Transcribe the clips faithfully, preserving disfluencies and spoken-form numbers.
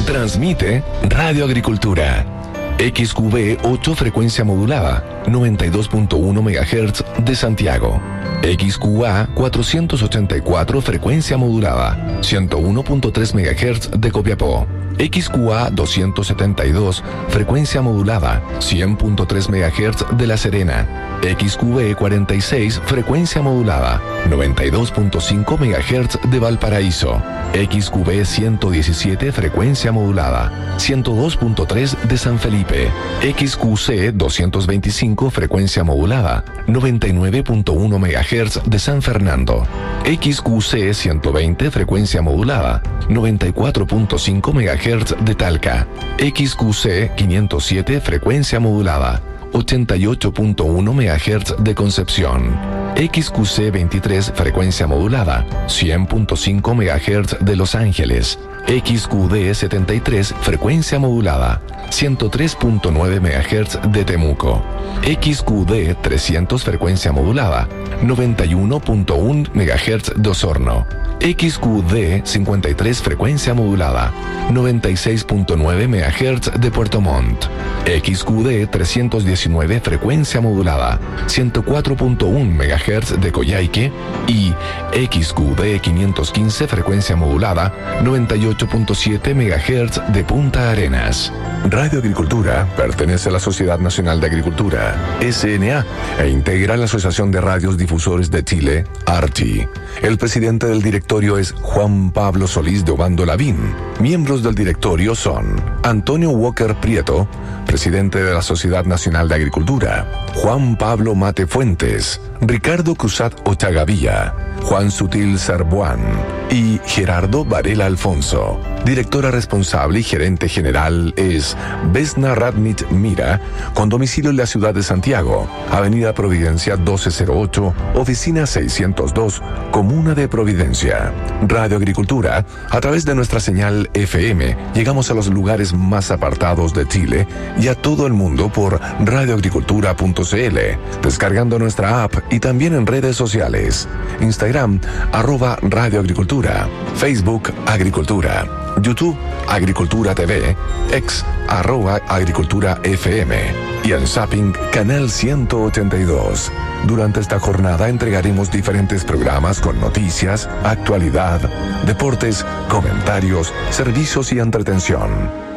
Transmite Radio Agricultura. X Q B ocho frecuencia modulada, noventa y dos punto uno megahertz de Santiago. X Q A cuatrocientos ochenta y cuatro frecuencia modulada, ciento uno punto tres megahertz de Copiapó. X Q A doscientos setenta y dos frecuencia modulada, cien punto tres megahertz de La Serena. X Q B cuarenta y seis frecuencia modulada, noventa y dos punto cinco megahertz de Valparaíso. X Q B ciento diecisiete frecuencia modulada, ciento dos punto tres de San Felipe. X Q C doscientos veinticinco frecuencia modulada, noventa y nueve punto uno megahertz de San Fernando. X Q C ciento veinte frecuencia modulada, noventa y cuatro punto cinco megahertz de Talca. X Q C quinientos siete frecuencia modulada, ochenta y ocho punto uno megahertz de Concepción. X Q C veintitrés frecuencia modulada, cien punto cinco megahertz de Los Ángeles. X Q D setenta y tres frecuencia modulada, ciento tres punto nueve megahertz de Temuco. X Q D trescientos frecuencia modulada, noventa y uno punto uno megahertz de Osorno. X Q D cincuenta y tres frecuencia modulada, noventa y seis punto nueve megahertz de Puerto Montt. X Q D trescientos diecinueve frecuencia modulada, ciento cuatro punto uno megahertz de Coyhaique. Y X Q D quinientos quince frecuencia modulada, noventa y ocho punto siete megahertz de Punta Arenas. Radio Agricultura pertenece a la Sociedad Nacional de Agricultura, S N A, e integra la Asociación de Radios Difusores de Chile, ARCHI. El presidente del directorio es Juan Pablo Solís de Obando Lavín. Miembros del directorio son Antonio Walker Prieto, presidente de la Sociedad Nacional de Agricultura; Juan Pablo Mate Fuentes; Ricardo Cruzat Ochagavía; Juan Sutil Sarbuán y Gerardo Varela Alfonso. Directora responsable y gerente general es Vesna Radnich Mira, con domicilio en la ciudad de Santiago, Avenida Providencia doce cero ocho, oficina seiscientos dos, Comuna de Providencia. Radio Agricultura, a través de nuestra señal F M, llegamos a los lugares más apartados de Chile y a todo el mundo por radioagricultura punto c l, descargando nuestra app y también en redes sociales. Instagram, arroba Radio Agricultura; Facebook, Agricultura; YouTube, Agricultura T V; X, arroba Agricultura F M; y en Zapping, Canal ciento ochenta y dos. Durante esta jornada entregaremos diferentes programas con noticias, actualidad, deportes, comentarios, servicios y entretención.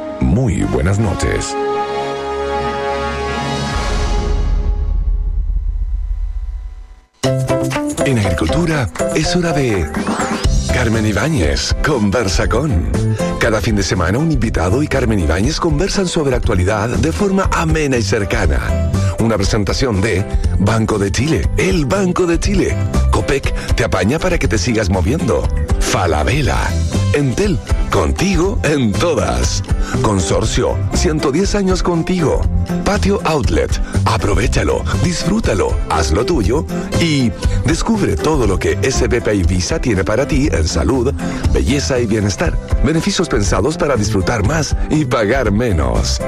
Muy buenas noches. En Agricultura es hora de Carmen Ibáñez conversa con. Cada fin de semana un invitado y Carmen Ibáñez conversan sobre actualidad de forma amena y cercana. Una presentación de Banco de Chile, el Banco de Chile. Copec te apaña para que te sigas moviendo. Falabella. Entel, contigo en todas. Consorcio, ciento diez años contigo. Patio Outlet, aprovéchalo, disfrútalo, hazlo tuyo y descubre todo lo que S B P y Visa tiene para ti en salud, belleza y bienestar. Beneficios pensados para disfrutar más y pagar menos.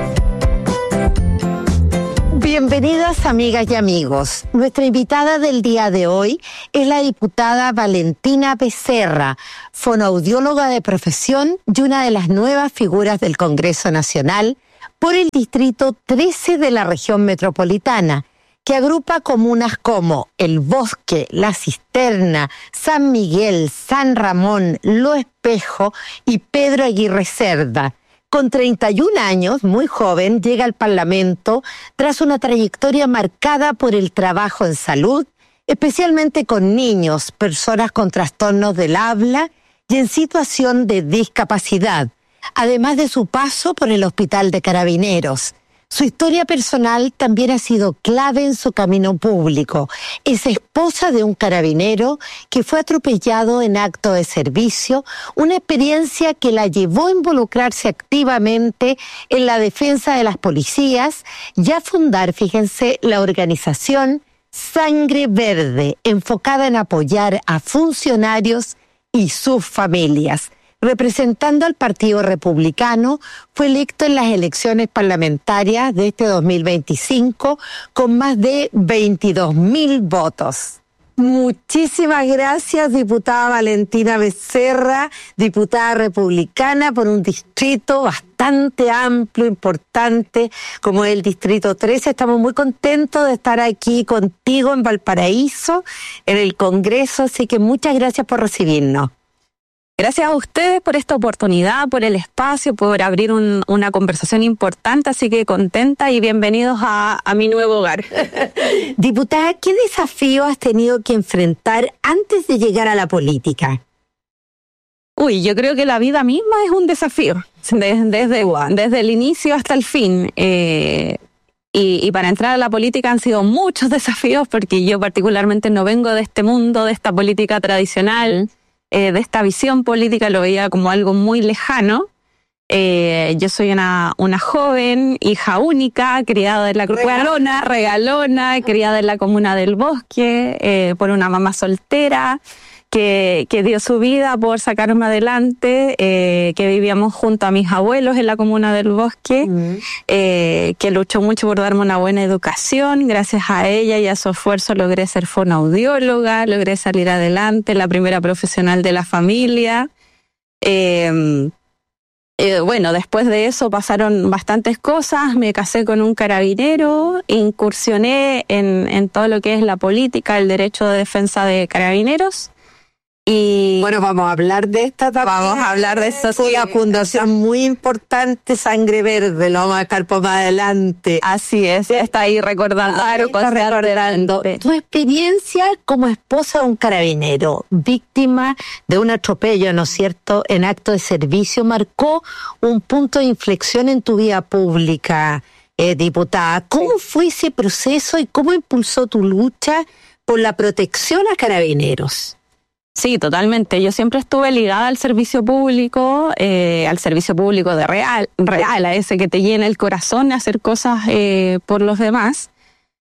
Bienvenidas, amigas y amigos. Nuestra invitada del día de hoy es la diputada Valentina Becerra, fonoaudióloga de profesión y una de las nuevas figuras del Congreso Nacional por el Distrito trece de la región metropolitana, que agrupa comunas como El Bosque, La Cisterna, San Miguel, San Ramón, Lo Espejo y Pedro Aguirre Cerda. Con treinta y un años, muy joven, llega al Parlamento tras una trayectoria marcada por el trabajo en salud, especialmente con niños, personas con trastornos del habla y en situación de discapacidad, además de su paso por el Hospital de Carabineros. Su historia personal también ha sido clave en su camino público. Es esposa de un carabinero que fue atropellado en acto de servicio, una experiencia que la llevó a involucrarse activamente en la defensa de las policías y a fundar, fíjense, la organización Sangre Verde, enfocada en apoyar a funcionarios y sus familias. Representando al Partido Republicano, fue electo en las elecciones parlamentarias de este dos mil veinticinco con más de veintidós mil votos. Muchísimas gracias, diputada Valentina Becerra, diputada republicana por un distrito bastante amplio, importante, como el Distrito trece. Estamos muy contentos de estar aquí contigo en Valparaíso, en el Congreso, así que muchas gracias por recibirnos. Gracias a ustedes por esta oportunidad, por el espacio, por abrir un, una conversación importante, así que contenta y bienvenidos a, a mi nuevo hogar. Diputada, ¿qué desafío has tenido que enfrentar antes de llegar a la política? Uy, yo creo que la vida misma es un desafío, desde, desde, desde el inicio hasta el fin. Eh, y, y para entrar a la política han sido muchos desafíos, porque yo particularmente no vengo de este mundo, de esta política tradicional. Eh, de esta visión política, lo veía como algo muy lejano. Eh, yo soy una, una joven, hija única, criada en la regalona, regalona, criada en la comuna del Bosque, eh, por una mamá soltera, que, que dio su vida por sacarme adelante, eh, que vivíamos junto a mis abuelos en la comuna del Bosque, mm. eh, que luchó mucho por darme una buena educación. Gracias a ella y a su esfuerzo logré ser fonoaudióloga, logré salir adelante, la primera profesional de la familia. Eh, eh, bueno, después de eso pasaron bastantes cosas, me casé con un carabinero, incursioné en, en todo lo que es la política, el derecho de defensa de carabineros. Y bueno, vamos a hablar de esta también. Vamos a hablar de eso. Fue una fundación muy importante, Sangre Verde, lo vamos a dejar por más adelante. Así es, está ahí recordando. Ah, está recordando. Tu experiencia como esposa de un carabinero, víctima de un atropello, ¿no es cierto?, en acto de servicio, marcó un punto de inflexión en tu vida pública, eh, diputada. ¿Cómo fue ese proceso y cómo impulsó tu lucha por la protección a carabineros? Sí, totalmente. Yo siempre estuve ligada al servicio público, eh, al servicio público de real, real, a ese que te llena el corazón, a hacer cosas eh, por los demás.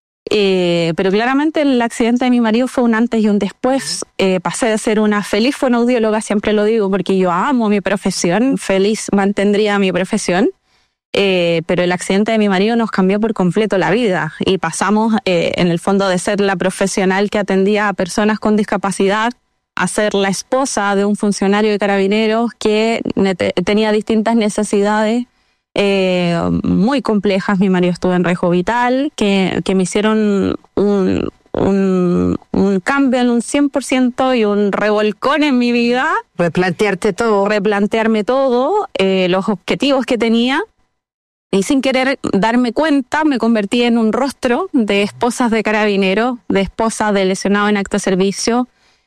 Eh, pero claramente el accidente de mi marido fue un antes y un después. Eh, pasé de ser una feliz fonoaudióloga, siempre lo digo, porque yo amo mi profesión, feliz mantendría mi profesión. Eh, pero el accidente de mi marido nos cambió por completo la vida y pasamos, eh, en el fondo, de ser la profesional que atendía a personas con discapacidad a ser la esposa de un funcionario de carabineros que tenía distintas necesidades eh, muy complejas. Mi marido estuvo en riesgo vital, que, que me hicieron un, un, un cambio en un cien por ciento y un revolcón en mi vida. Replantearte todo. Replantearme todo, eh, los objetivos que tenía. Y sin querer darme cuenta, me convertí en un rostro de esposas de carabineros, de esposas de lesionados en acto de servicio,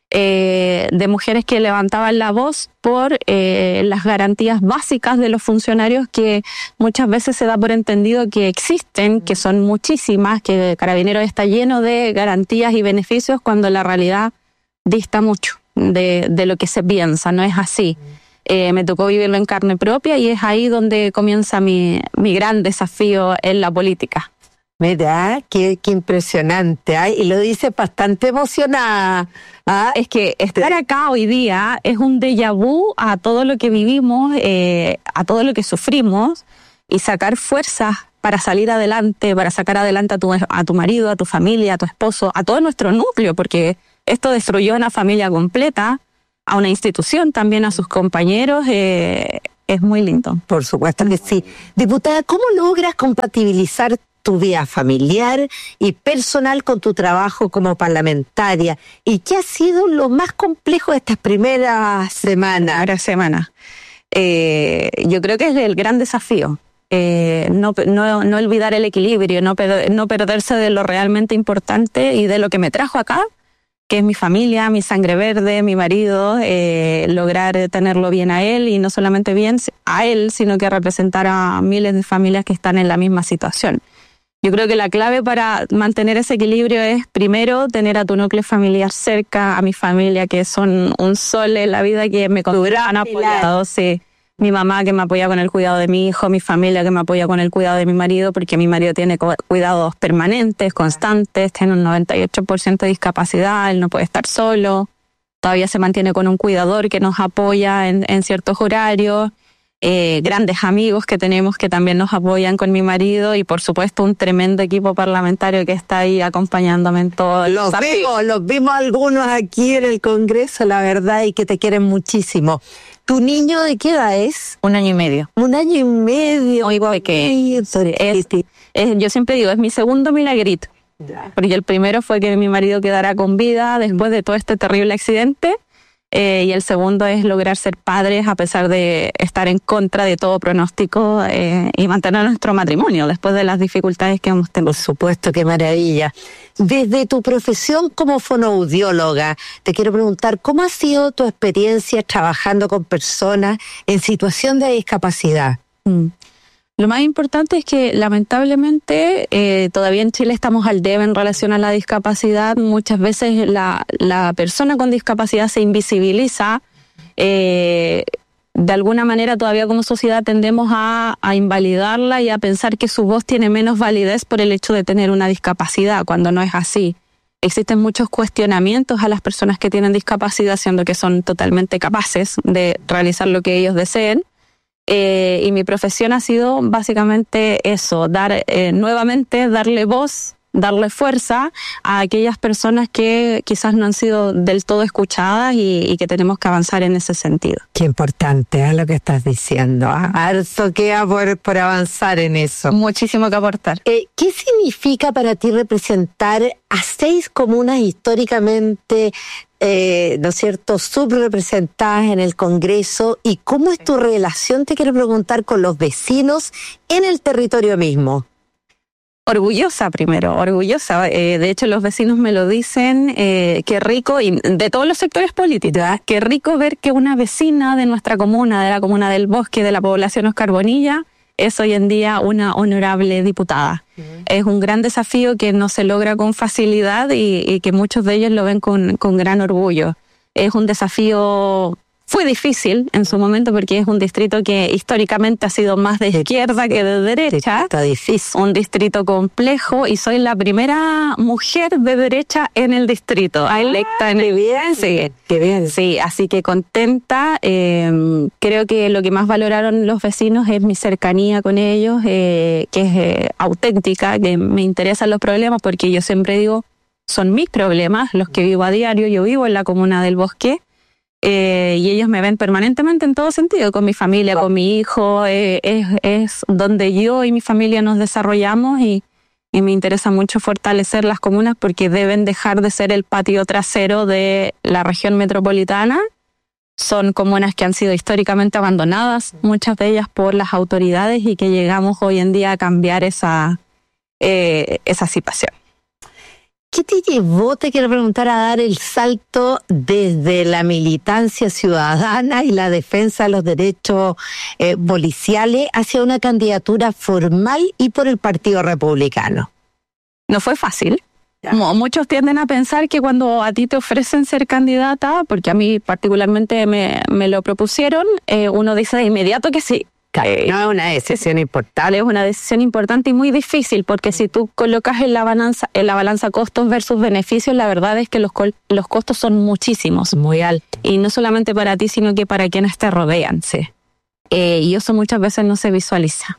Eh, de mujeres que levantaban la voz por eh, las garantías básicas de los funcionarios, que muchas veces se da por entendido que existen, que son muchísimas, que Carabineros está lleno de garantías y beneficios, cuando la realidad dista mucho de, de lo que se piensa, no es así. Eh, me tocó vivirlo en carne propia y es ahí donde comienza mi, mi gran desafío en la política. Mira, qué, qué impresionante, ¿eh? Y lo dices bastante emocionada. ¿Ah? Es que estar acá hoy día es un déjà vu a todo lo que vivimos, eh, a todo lo que sufrimos, y sacar fuerzas para salir adelante, para sacar adelante a tu, a tu marido, a tu familia, a tu esposo, a todo nuestro núcleo, porque esto destruyó a una familia completa, a una institución también, a sus compañeros. Eh, es muy lindo. Por supuesto que sí. Diputada, ¿cómo logras compatibilizar tu vida familiar y personal con tu trabajo como parlamentaria? ¿Y qué ha sido lo más complejo de estas primeras semanas? Primeras semanas. Eh, yo creo que es el gran desafío. Eh, no, no, no olvidar el equilibrio, no, no perderse de lo realmente importante y de lo que me trajo acá, que es mi familia, mi sangre verde, mi marido, eh, lograr tenerlo bien a él, y no solamente bien a él, sino que representar a miles de familias que están en la misma situación. Yo creo que la clave para mantener ese equilibrio es, primero, tener a tu núcleo familiar cerca, a mi familia, que son un sol en la vida, que me han apoyado. Sí. Mi mamá, que me apoya con el cuidado de mi hijo, mi familia, que me apoya con el cuidado de mi marido, porque mi marido tiene cuidados permanentes, constantes, tiene un noventa y ocho por ciento de discapacidad, él no puede estar solo, todavía se mantiene con un cuidador que nos apoya en, en ciertos horarios. eh, grandes amigos que tenemos que también nos apoyan con mi marido y por supuesto un tremendo equipo parlamentario que está ahí acompañándome en todo. Los vimos, los vimos algunos aquí en el Congreso, la verdad, y que te quieren muchísimo. ¿Tu niño de qué edad es? Un año y medio. Un año y medio. Muy igual que es, es, yo siempre digo, es mi segundo milagrito. Ya. Porque el primero fue que mi marido quedara con vida después de todo este terrible accidente. Eh, y el segundo es lograr ser padres a pesar de estar en contra de todo pronóstico eh, y mantener nuestro matrimonio después de las dificultades que hemos tenido. Por supuesto, qué maravilla. Desde tu profesión como fonoaudióloga, te quiero preguntar, ¿cómo ha sido tu experiencia trabajando con personas en situación de discapacidad? Mm. Lo más importante es que lamentablemente eh, todavía en Chile estamos al debe en relación a la discapacidad. Muchas veces la, la persona con discapacidad se invisibiliza. Eh, de alguna manera todavía como sociedad tendemos a, a invalidarla y a pensar que su voz tiene menos validez por el hecho de tener una discapacidad, cuando no es así. Existen muchos cuestionamientos a las personas que tienen discapacidad, siendo que son totalmente capaces de realizar lo que ellos deseen. Eh, y mi profesión ha sido básicamente eso, dar eh, nuevamente darle voz, darle fuerza a aquellas personas que quizás no han sido del todo escuchadas y, y que tenemos que avanzar en ese sentido. Qué importante es ¿eh? Lo que estás diciendo. Harto queda por, por avanzar en eso. Muchísimo que aportar. Eh, ¿Qué significa para ti representar a seis comunas históricamente Eh, ¿no es cierto?, subrepresentadas en el Congreso? ¿Y cómo es tu relación, te quiero preguntar, con los vecinos en el territorio mismo? Orgullosa primero, orgullosa. Eh, de hecho, los vecinos me lo dicen, eh, qué rico, y de todos los sectores políticos, ¿eh? Qué rico ver que una vecina de nuestra comuna, de la comuna del Bosque, de la población Oscar Bonilla, es hoy en día una honorable diputada. Uh-huh. Es un gran desafío que no se logra con facilidad y, y que muchos de ellos lo ven con, con gran orgullo. Es un desafío, fue difícil en su momento porque es un distrito que históricamente ha sido más de izquierda que de derecha. Está difícil. Un distrito complejo y soy la primera mujer de derecha en el distrito. Ah, electa en qué el... bien. Sí, qué bien. Sí, así que contenta. Eh, creo que lo que más valoraron los vecinos es mi cercanía con ellos, eh, que es eh, auténtica, que me interesan los problemas porque yo siempre digo, son mis problemas, los que vivo a diario. Yo vivo en la comuna del Bosque. Eh, y ellos me ven permanentemente en todo sentido, con mi familia, con mi hijo, eh, es, es donde yo y mi familia nos desarrollamos y, y me interesa mucho fortalecer las comunas porque deben dejar de ser el patio trasero de la región metropolitana. Son comunas que han sido históricamente abandonadas, muchas de ellas por las autoridades, y que llegamos hoy en día a cambiar esa, eh, esa situación. ¿Qué te llevó, te quiero preguntar, a dar el salto desde la militancia ciudadana y la defensa de los derechos eh, policiales hacia una candidatura formal y por el Partido Republicano? No fue fácil. Como muchos tienden a pensar que cuando a ti te ofrecen ser candidata, porque a mí particularmente me, me lo propusieron, eh, uno dice de inmediato que sí. Eh, no es una decisión importante. Es una decisión importante y muy difícil, porque si tú colocas en la balanza, en la balanza costos versus beneficios, la verdad es que los, los costos son muchísimos. Muy altos. Y no solamente para ti, sino que para quienes te rodean. Sí. Eh, y eso muchas veces no se visualiza.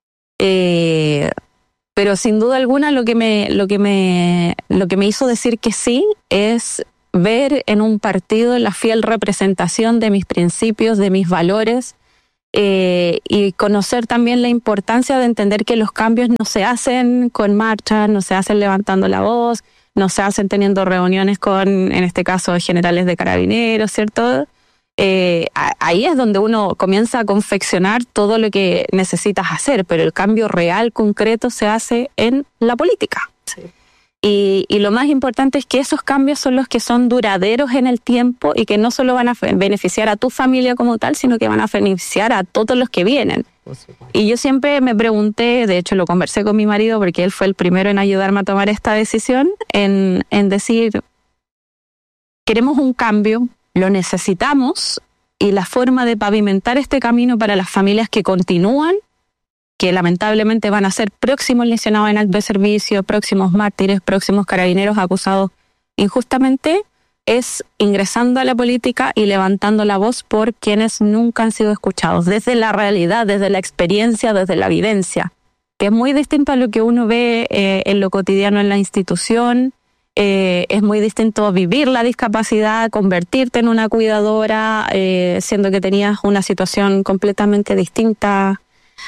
Eh, pero sin duda alguna lo que me, lo que me, lo que me hizo decir que sí es ver en un partido la fiel representación de mis principios, de mis valores. Eh, y conocer también la importancia de entender que los cambios no se hacen con marchas, no se hacen levantando la voz, no se hacen teniendo reuniones con, en este caso, generales de carabineros, ¿cierto? Eh, ahí es donde uno comienza a confeccionar todo lo que necesitas hacer, pero el cambio real, concreto, se hace en la política. Sí. Y, y lo más importante es que esos cambios son los que son duraderos en el tiempo y que no solo van a beneficiar a tu familia como tal, sino que van a beneficiar a todos los que vienen. Y yo siempre me pregunté, de hecho lo conversé con mi marido porque él fue el primero en ayudarme a tomar esta decisión, en, en decir, queremos un cambio, lo necesitamos, y la forma de pavimentar este camino para las familias que continúan, que lamentablemente van a ser próximos lesionados en acto de servicio, próximos mártires, próximos carabineros acusados injustamente, es ingresando a la política y levantando la voz por quienes nunca han sido escuchados, desde la realidad, desde la experiencia, desde la vivencia, que es muy distinto a lo que uno ve eh, en lo cotidiano en la institución. Eh, es muy distinto vivir la discapacidad, convertirte en una cuidadora, eh, siendo que tenías una situación completamente distinta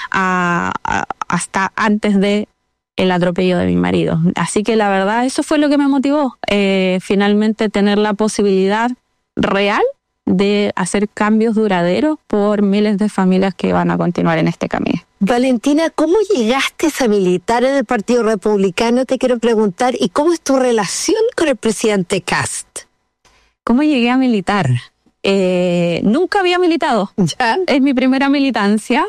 a, a, hasta antes de el atropello de mi marido. Así que la verdad, eso fue lo que me motivó, eh, finalmente tener la posibilidad real de hacer cambios duraderos por miles de familias que van a continuar en este camino. Valentina, ¿cómo llegaste a militar en el Partido Republicano? Te quiero preguntar, ¿y cómo es tu relación con el presidente Kast? ¿Cómo llegué a militar? Eh, nunca había militado. ¿Ya? Es mi primera militancia.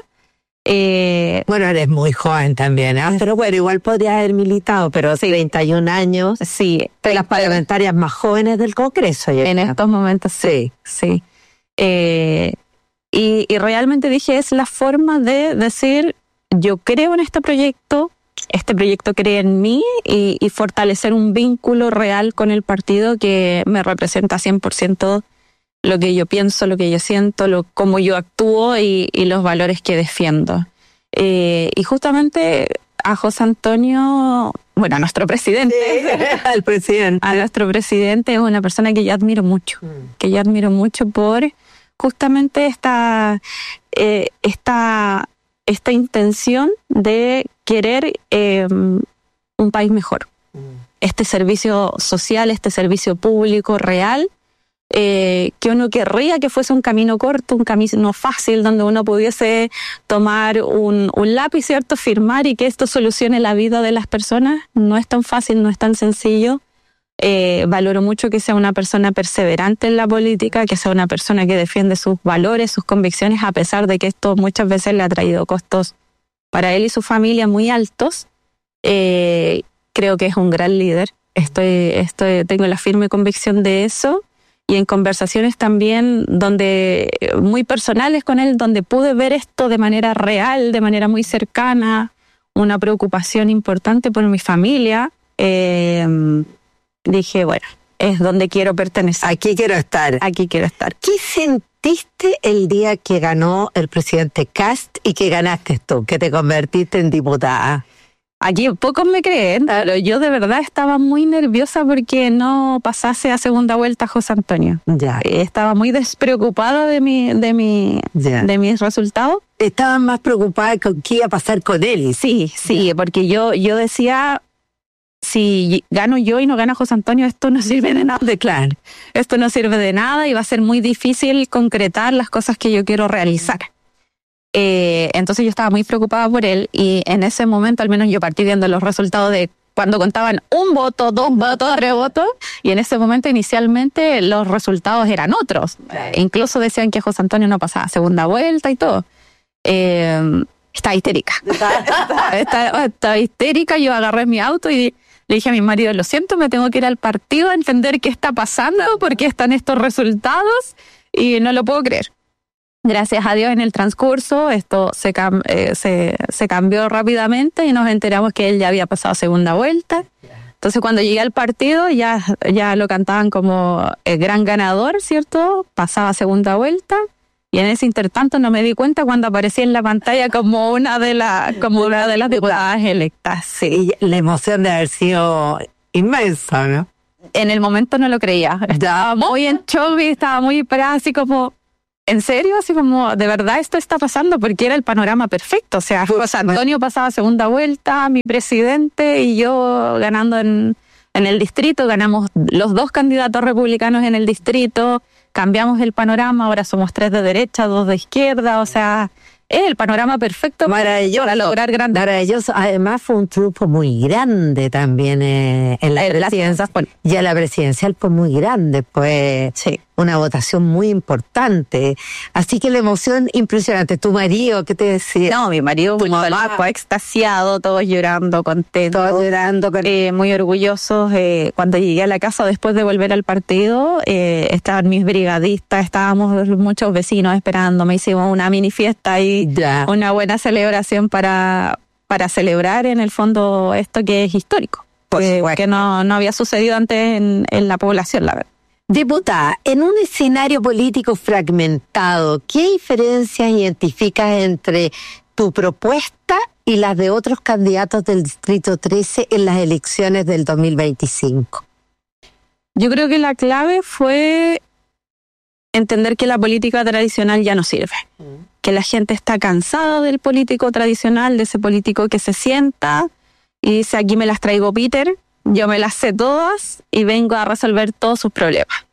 Eh, bueno, eres muy joven también, ¿eh? Pero bueno, igual podrías haber militado, pero sí, treinta y un años. Sí. De las parlamentarias más jóvenes del Congreso. En creo. Estos momentos, sí. Sí. sí. Eh, y, y realmente dije, es la forma de decir, yo creo en este proyecto, este proyecto cree en mí, y, y fortalecer un vínculo real con el partido que me representa cien por ciento lo que yo pienso, lo que yo siento, lo, cómo yo actúo y, y los valores que defiendo. Eh, y justamente a José Antonio, bueno, a nuestro presidente, sí, al presidente, a nuestro presidente es una persona que yo admiro mucho, mm. que yo admiro mucho por justamente esta, eh, esta, esta intención de querer eh, un país mejor. Mm. Este servicio social, este servicio público real, Eh, que uno querría que fuese un camino corto, un camino fácil, donde uno pudiese tomar un, un lápiz, ¿cierto?, firmar y que esto solucione la vida de las personas. No es tan fácil, no es tan sencillo. Eh, valoro mucho que sea una persona perseverante en la política, que sea una persona que defiende sus valores, sus convicciones, a pesar de que esto muchas veces le ha traído costos para él y su familia muy altos. Eh, creo que es un gran líder. Estoy, estoy, tengo la firme convicción de eso. Y en conversaciones también donde muy personales con él, donde pude ver esto de manera real, de manera muy cercana, una preocupación importante por mi familia, eh, dije, bueno, es donde quiero pertenecer. Aquí quiero estar. Aquí quiero estar. ¿Qué sentiste el día que ganó el presidente Kast y que ganaste tú, que te convertiste en diputada? Aquí pocos me creen, pero yo de verdad estaba muy nerviosa porque no pasase a segunda vuelta José Antonio. Ya. Estaba muy despreocupada de mi, de mi, ya. de mis resultados. Estaba más preocupada con qué iba a pasar con él. Sí, sí, ya. porque yo, yo decía, si gano yo y no gana José Antonio, esto no sirve de nada. De claro. Esto no sirve de nada y va a ser muy difícil concretar las cosas que yo quiero realizar. Eh, entonces yo estaba muy preocupada por él y en ese momento al menos yo partí viendo los resultados de cuando contaban un voto, dos votos, tres votos, y en ese momento inicialmente los resultados eran otros. Right. Incluso decían que José Antonio no pasaba segunda vuelta y todo. Eh, estaba histérica. estaba, estaba histérica, yo agarré mi auto y le dije a mi marido, lo siento, me tengo que ir al partido a entender qué está pasando, por qué están estos resultados y no lo puedo creer. Gracias a Dios en el transcurso esto se, cam- eh, se, se cambió rápidamente y nos enteramos que él ya había pasado segunda vuelta. Entonces cuando llegué al partido ya, ya lo cantaban como el gran ganador, ¿cierto? Pasaba segunda vuelta y en ese intertanto no me di cuenta cuando aparecía en la pantalla como una de, la, como una de las diputadas electas. Sí. Y la emoción de haber sido inmensa, ¿no? En el momento no lo creía. Estaba muy en shock y estaba muy parada así como... ¿En serio? Así como, ¿de verdad esto está pasando? Porque era el panorama perfecto. O sea, José Antonio pasaba segunda vuelta, mi presidente y yo ganando en, en el distrito. Ganamos los dos candidatos republicanos en el distrito. Cambiamos el panorama, ahora somos tres de derecha, dos de izquierda. O sea, es el panorama perfecto maravilloso, para lograr grandes... Maravilloso. Además fue un triunfo muy grande también eh, en la, en la presidencia. Bueno. Ya la presidencial fue muy grande, pues sí. Una votación muy importante. Así que la emoción impresionante. ¿Tu marido qué te decía? No, mi marido muy fue extasiado, todos llorando, contentos. Todos llorando. Con... Eh, muy orgullosos. Eh, cuando llegué a la casa después de volver al partido, eh, estaban mis brigadistas, estábamos muchos vecinos esperándome, hicimos una mini fiesta y ya. Una buena celebración para, para celebrar en el fondo esto que es histórico. Porque, porque no, no había sucedido antes en, en la población, la verdad. Diputada, en un escenario político fragmentado, ¿qué diferencias identificas entre tu propuesta y las de otros candidatos del Distrito trece en las elecciones del dos mil veinticinco? Yo creo que la clave fue entender que la política tradicional ya no sirve, mm. que la gente está cansada del político tradicional, de ese político que se sienta y dice, aquí me las traigo Peter, yo me las sé todas y vengo a resolver todos sus problemas.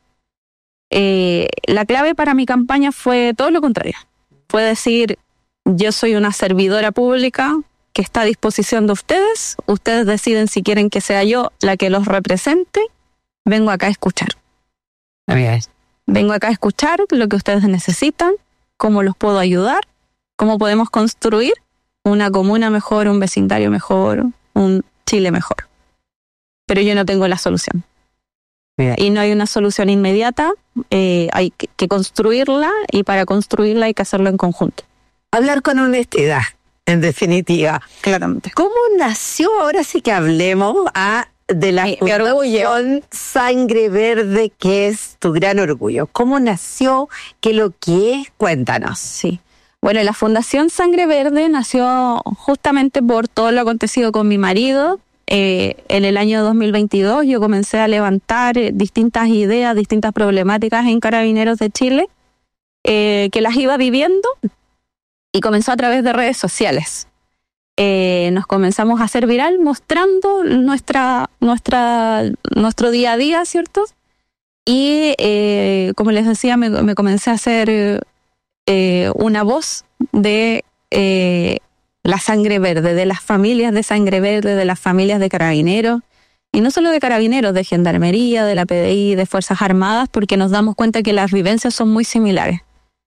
Eh, la clave para mi campaña fue todo lo contrario. Fue decir, yo soy una servidora pública que está a disposición de ustedes, ustedes deciden si quieren que sea yo la que los represente, vengo acá a escuchar. Bien. Vengo acá a escuchar lo que ustedes necesitan, cómo los puedo ayudar, cómo podemos construir una comuna mejor, un vecindario mejor, un Chile mejor. Pero yo no tengo la solución. Bien. Y no hay una solución inmediata, eh, hay que, que construirla y para construirla hay que hacerlo en conjunto. Hablar con honestidad, en definitiva. Claramente. ¿Cómo nació, ahora sí que hablemos, a de la Fundación Sangre Verde, que es tu gran orgullo? ¿Cómo nació? ¿Qué lo que es? Cuéntanos. Sí. Bueno, la Fundación Sangre Verde nació justamente por todo lo acontecido con mi marido. Eh, en el año dos mil veintidós yo comencé a levantar eh, distintas ideas, distintas problemáticas en Carabineros de Chile, eh, que las iba viviendo y comenzó a través de redes sociales. Eh, nos comenzamos a hacer viral mostrando nuestra, nuestra, nuestro día a día, ¿cierto? Y eh, como les decía, me, me comencé a hacer eh, una voz de eh, la sangre verde, de las familias de sangre verde, de las familias de carabineros, y no solo de carabineros, de gendarmería, de la P D I, de Fuerzas Armadas, porque nos damos cuenta que las vivencias son muy similares.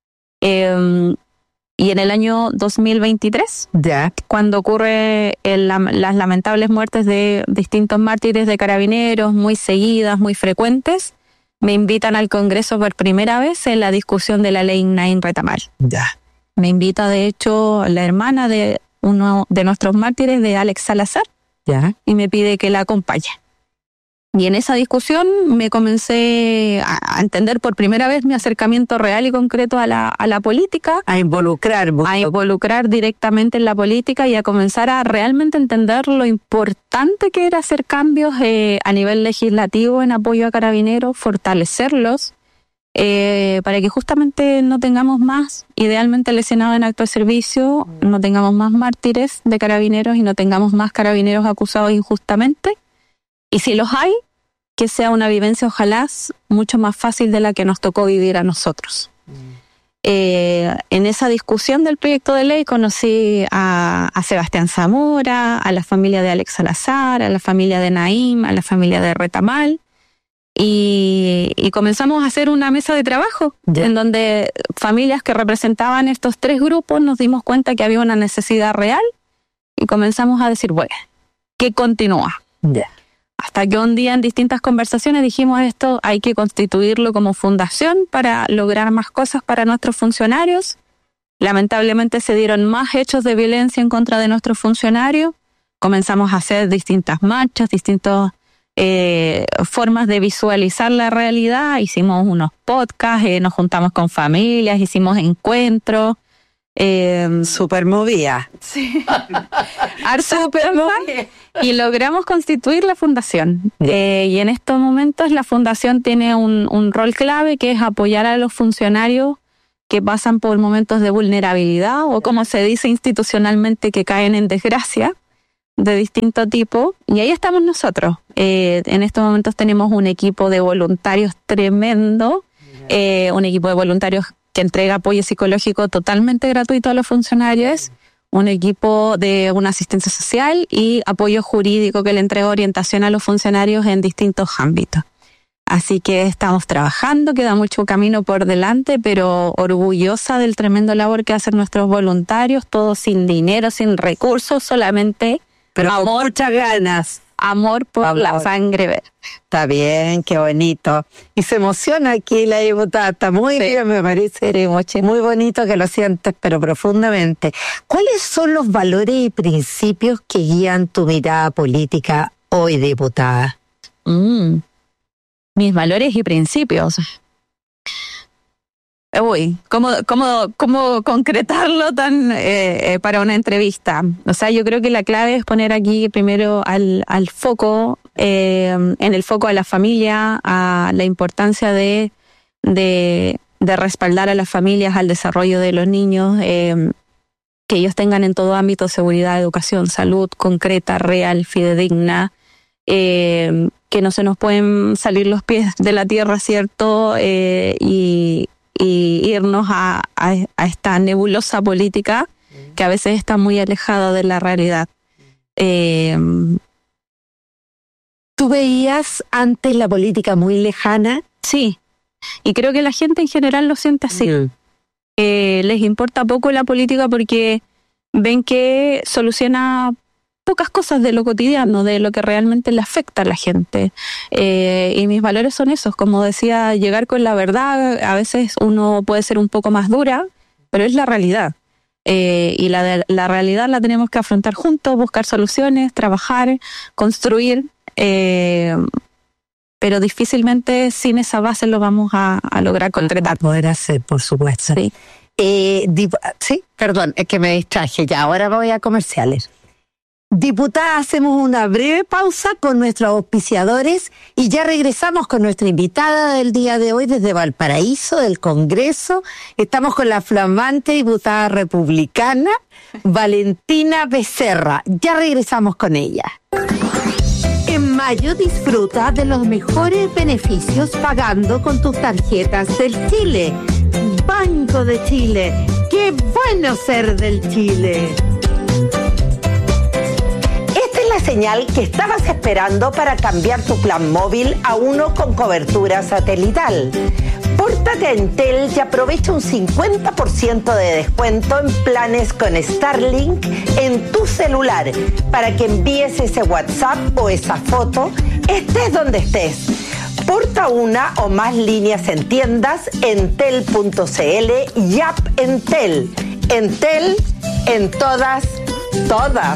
Eh, Y en el año dos mil veintitrés, yeah. cuando ocurre el, las lamentables muertes de distintos mártires de carabineros, muy seguidas, muy frecuentes, me invitan al Congreso por primera vez en la discusión de la ley Naim Retamal. Yeah. Me invita, de hecho, la hermana de uno de nuestros mártires, de Alex Salazar, yeah. y me pide que la acompañe. Y en esa discusión me comencé a entender por primera vez mi acercamiento real y concreto a la, a la política. A involucrar. A involucrar directamente en la política y a comenzar a realmente entender lo importante que era hacer cambios eh, a nivel legislativo en apoyo a carabineros, fortalecerlos, eh, para que justamente no tengamos más, idealmente lesionados en acto de servicio, no tengamos más mártires de carabineros y no tengamos más carabineros acusados injustamente. Y si los hay, que sea una vivencia, ojalá, mucho más fácil de la que nos tocó vivir a nosotros. Mm. Eh, en esa discusión del proyecto de ley conocí a, a Sebastián Zamora, a la familia de Alex Salazar, a la familia de Naim, a la familia de Retamal, y, y comenzamos a hacer una mesa de trabajo, yeah. en donde familias que representaban estos tres grupos nos dimos cuenta que había una necesidad real y comenzamos a decir, bueno, ¿qué continúa? Yeah. Hasta que un día en distintas conversaciones dijimos esto, hay que constituirlo como fundación para lograr más cosas para nuestros funcionarios. Lamentablemente se dieron más hechos de violencia en contra de nuestros funcionarios. Comenzamos a hacer distintas marchas, distintas eh, formas de visualizar la realidad. Hicimos unos podcasts, eh, nos juntamos con familias, hicimos encuentros. Eh, super movida. Sí. Super movida. Y logramos constituir la fundación. Eh, y en estos momentos la fundación tiene un, un rol clave, que es apoyar a los funcionarios que pasan por momentos de vulnerabilidad o, como se dice institucionalmente, que caen en desgracia de distinto tipo. Y ahí estamos nosotros. Eh, en estos momentos tenemos un equipo de voluntarios tremendo, eh, un equipo de voluntarios que entrega apoyo psicológico totalmente gratuito a los funcionarios, un equipo de una asistencia social y apoyo jurídico que le entrega orientación a los funcionarios en distintos ámbitos. Así que estamos trabajando, queda mucho camino por delante, pero orgullosa del tremendo labor que hacen nuestros voluntarios, todos sin dinero, sin recursos, solamente pero amor, con muchas ganas. Amor por amor. La sangre verde. Está bien, qué bonito. Y se emociona aquí la diputada, está muy sí. bien, me parece sí, muy bonito que lo sientes, pero profundamente. ¿Cuáles son los valores y principios que guían tu mirada política hoy, diputada? Mm. mis valores y principios. Uy, ¿cómo, cómo, cómo concretarlo tan eh, para una entrevista? O sea, yo creo que la clave es poner aquí primero al, al foco, eh, en el foco a la familia, a la importancia de, de, de respaldar a las familias, al desarrollo de los niños, eh, que ellos tengan en todo ámbito seguridad, educación, salud concreta, real, fidedigna, eh, que no se nos pueden salir los pies de la tierra, ¿cierto? Eh, y y irnos a, a, a esta nebulosa política que a veces está muy alejada de la realidad. Eh, ¿Tú veías antes la política muy lejana? Sí, y creo que la gente en general lo siente así. Mm. Eh, les importa poco la política porque ven que soluciona pocas cosas de lo cotidiano, de lo que realmente le afecta a la gente. Eh, y mis valores son esos, como decía, llegar con la verdad. A veces uno puede ser un poco más dura, pero es la realidad. Eh, y la, la realidad la tenemos que afrontar juntos, buscar soluciones, trabajar, construir, eh, pero difícilmente sin esa base lo vamos a, a lograr concretar. A poder hacer, por supuesto. Sí. Eh, dip- sí, perdón, es que me distraje ya, ahora voy a comerciales. Diputada, hacemos una breve pausa con nuestros auspiciadores y ya regresamos con nuestra invitada del día de hoy desde Valparaíso, del Congreso. Estamos con la flamante diputada republicana, Valentina Becerra. Ya regresamos con ella. En mayo disfruta de los mejores beneficios pagando con tus tarjetas del Chile. Banco de Chile. ¡Qué bueno ser del Chile! La señal que estabas esperando para cambiar tu plan móvil a uno con cobertura satelital. Pórtate a Entel y aprovecha un cincuenta por ciento de descuento en planes con Starlink en tu celular para que envíes ese WhatsApp o esa foto, estés donde estés. Porta una o más líneas en tiendas entel punto cl y app Entel. Entel en todas, todas.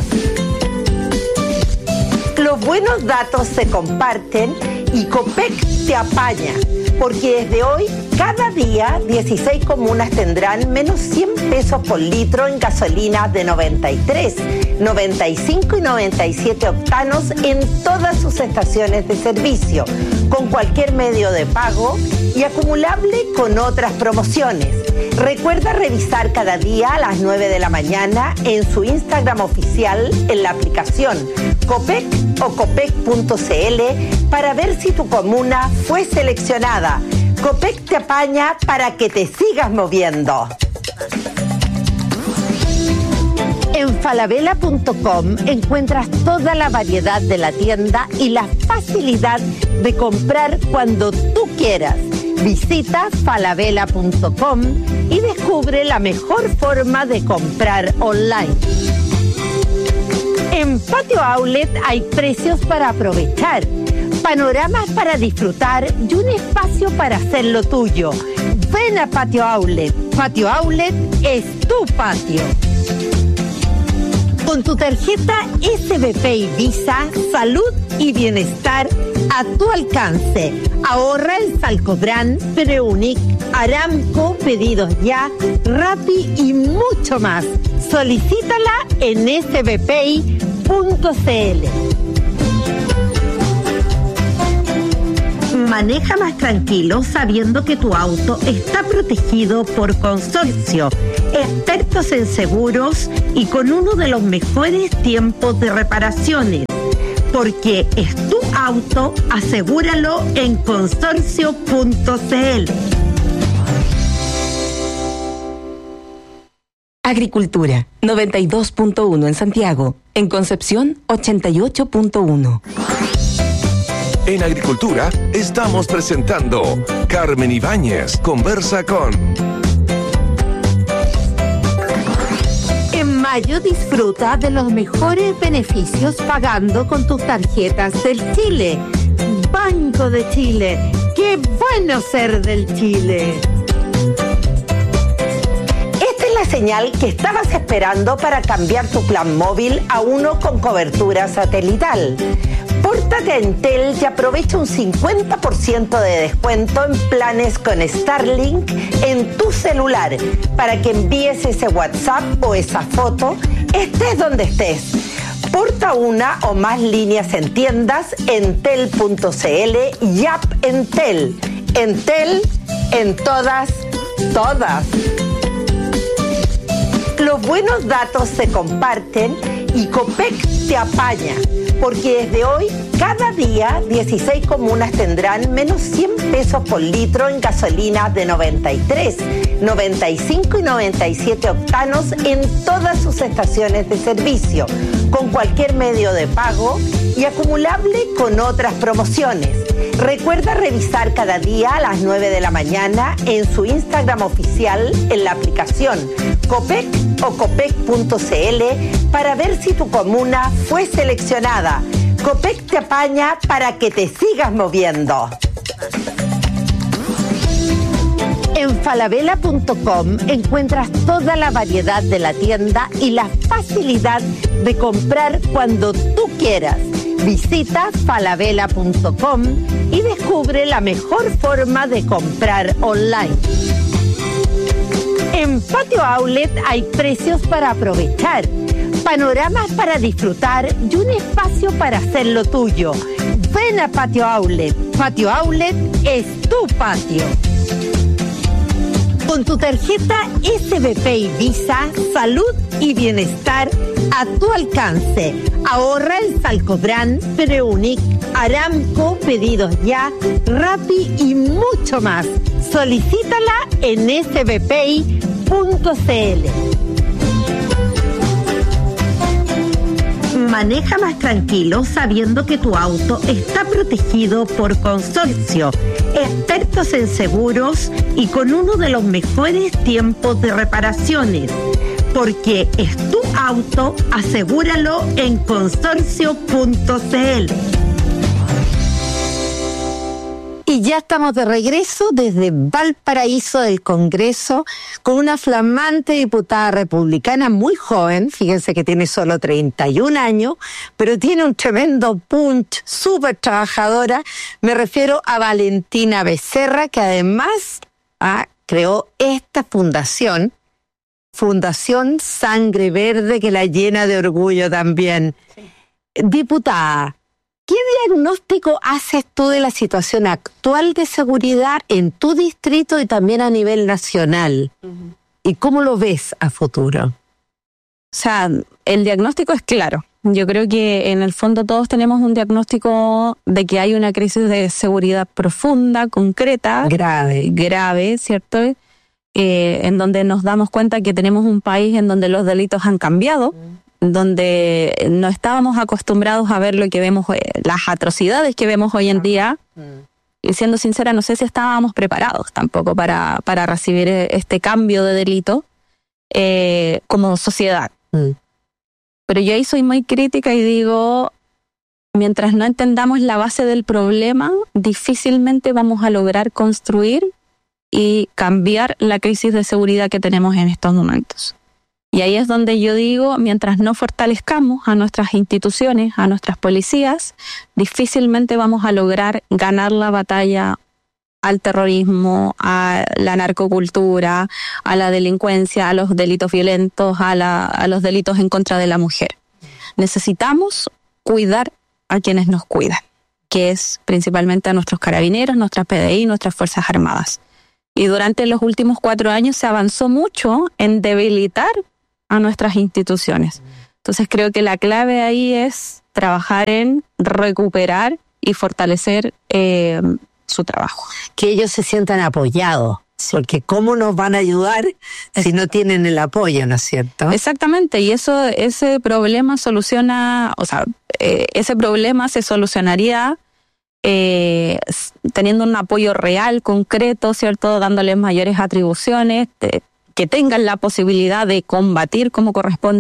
Los buenos datos se comparten y Copec te apaña, porque desde hoy, cada día, dieciséis comunas tendrán menos cien pesos por litro en gasolina de noventa y tres, noventa y cinco y noventa y siete octanos en todas sus estaciones de servicio, con cualquier medio de pago y acumulable con otras promociones. Recuerda revisar cada día a las nueve de la mañana en su Instagram oficial en la aplicación Copec o copec punto cl para ver si tu comuna fue seleccionada. Copec te apaña para que te sigas moviendo. En falabella punto com encuentras toda la variedad de la tienda y la facilidad de comprar cuando tú quieras. Visita falabella punto com y descubre la mejor forma de comprar online. En Patio Outlet hay precios para aprovechar, panoramas para disfrutar y un espacio para hacer lo tuyo. Ven a Patio Outlet. Patio Outlet es tu patio. Con tu tarjeta S B P y Visa, salud y bienestar a tu alcance. Ahorra en Salcobrand, Preunic, Aramco, Pedidos Ya, Rappi y mucho más. Solicítala en s b p i punto c l. Maneja más tranquilo sabiendo que tu auto está protegido por Consorcio, expertos en seguros y con uno de los mejores tiempos de reparaciones. Porque es tu auto, asegúralo en consorcio punto c l. Agricultura, noventa y dos punto uno en Santiago. En Concepción, ochenta y ocho punto uno. En Agricultura estamos presentando Carmen Ibáñez conversa con... En mayo disfruta de los mejores beneficios pagando con tus tarjetas del Chile. Banco de Chile. ¡Qué bueno ser del Chile! la señal que estabas esperando para cambiar tu plan móvil a uno con cobertura satelital. Pórtate a Entel y aprovecha un cincuenta por ciento de descuento en planes con Starlink en tu celular para que envíes ese WhatsApp o esa foto, estés donde estés. Porta una o más líneas en tiendas, entel punto cl y app Entel. Entel, en todas, todas. Los buenos datos se comparten y Copec te apaña, porque desde hoy, cada día, dieciséis comunas tendrán menos cien pesos por litro en gasolina de noventa y tres, noventa y cinco y noventa y siete octanos en todas sus estaciones de servicio, con cualquier medio de pago y acumulable con otras promociones. Recuerda revisar cada día a las nueve de la mañana en su Instagram oficial en la aplicación Copec o copec punto cl para ver si tu comuna fue seleccionada. Copec te apaña para que te sigas moviendo. En falabella punto com encuentras toda la variedad de la tienda y la facilidad de comprar cuando tú quieras. Visita falabella punto com y descubre la mejor forma de comprar online. En Patio Outlet hay precios para aprovechar, panoramas para disfrutar y un espacio para hacer lo tuyo. Ven a Patio Outlet. Patio Outlet es tu patio. Con tu tarjeta S B P y Visa, salud y bienestar a tu alcance. Ahorra en Salcobrand, Preunic, Aramco, Pedidos Ya, Rappi y mucho más. Solicítala en s b p i punto c l. Maneja más tranquilo sabiendo que tu auto está protegido por Consorcio, expertos en seguros y con uno de los mejores tiempos de reparaciones. Porque es tu auto, asegúralo en consorcio punto c l. Y ya estamos de regreso desde Valparaíso del Congreso con una flamante diputada republicana muy joven, fíjense que tiene solo treinta y un años, pero tiene un tremendo punch, súper trabajadora. Me refiero a Valentina Becerra, que además ah, creó esta fundación, Fundación Sangre Verde, que la llena de orgullo también. Sí. Diputada, ¿qué diagnóstico haces tú de la situación actual de seguridad en tu distrito y también a nivel nacional? Uh-huh. ¿Y cómo lo ves a futuro? O sea, el diagnóstico es claro. Yo creo que en el fondo todos tenemos un diagnóstico de que hay una crisis de seguridad profunda, concreta. Grave. Grave, ¿cierto? Eh, en donde nos damos cuenta que tenemos un país en donde los delitos han cambiado. Uh-huh. Donde no estábamos acostumbrados a ver lo que vemos, las atrocidades que vemos hoy en día, mm. y siendo sincera, no sé si estábamos preparados tampoco para, para recibir este cambio de delito eh, como sociedad. Mm. Pero yo ahí soy muy crítica y digo, mientras no entendamos la base del problema, difícilmente vamos a lograr construir y cambiar la crisis de seguridad que tenemos en estos momentos. Y ahí es donde yo digo, mientras no fortalezcamos a nuestras instituciones, a nuestras policías, difícilmente vamos a lograr ganar la batalla al terrorismo, a la narcocultura, a la delincuencia, a los delitos violentos, a, la, a los delitos en contra de la mujer. Necesitamos cuidar a quienes nos cuidan, que es principalmente a nuestros carabineros, nuestras P D I, nuestras Fuerzas Armadas. Y durante los últimos cuatro años se avanzó mucho en debilitar a nuestras instituciones. Entonces creo que la clave ahí es trabajar en recuperar y fortalecer eh, su trabajo. Que ellos se sientan apoyados, porque ¿cómo nos van a ayudar si no tienen el apoyo, ¿no es cierto? Exactamente, y eso, ese problema soluciona, o sea, eh, ese problema se solucionaría eh, teniendo un apoyo real, concreto, ¿cierto? Dándoles mayores atribuciones, de, que tengan la posibilidad de combatir como corresponde